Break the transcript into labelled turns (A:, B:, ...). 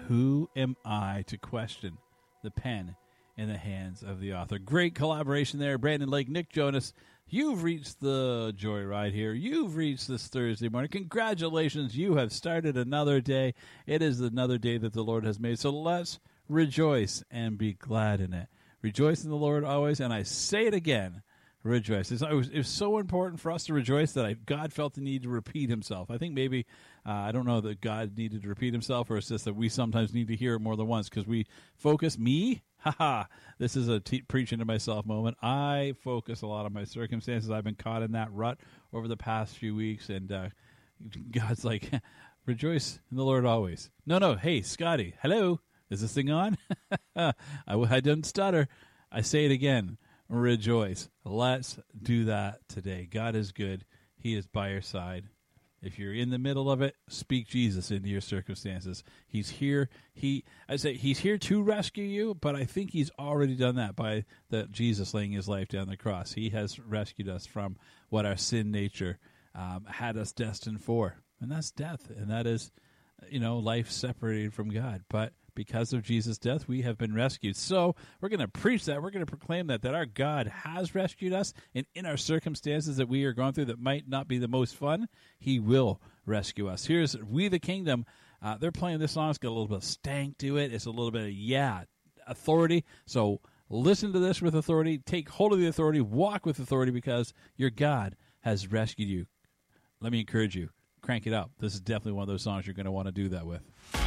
A: Who am I to question the pen in the hands of the author? Great collaboration there. Brandon Lake, Nick Jonas. You've reached the joyride here. You've reached this Thursday morning. Congratulations. You have started another day. It is another day that the Lord has made. So let's rejoice and be glad in it. Rejoice in the Lord always. And I say it again. Rejoice. It was so important for us to rejoice that God felt the need to repeat himself. I think maybe, I don't know that God needed to repeat himself, or it's just that we sometimes need to hear it more than once because we focus, this is a preaching to myself moment. I focus a lot on my circumstances. I've been caught in that rut over the past few weeks, and God's like, rejoice in the Lord always. No, hey, Scotty, hello, is this thing on? I didn't stutter. I say it again. Rejoice. Let's do that today. God is good. He is by your side. If you're in the middle of it, speak Jesus into your circumstances. He's here. He's here to rescue you, but I think he's already done that by Jesus laying his life down the cross. He has rescued us from what our sin nature had us destined for, and that's death, and that is, life separated from God. But because of Jesus' death, we have been rescued. So we're going to preach that. We're going to proclaim that our God has rescued us. And in our circumstances that we are going through that might not be the most fun, he will rescue us. Here's We the Kingdom. They're playing this song. It's got a little bit of stank to it. It's a little bit of, authority. So listen to this with authority. Take hold of the authority. Walk with authority because your God has rescued you. Let me encourage you. Crank it up. This is definitely one of those songs you're going to want to do that with.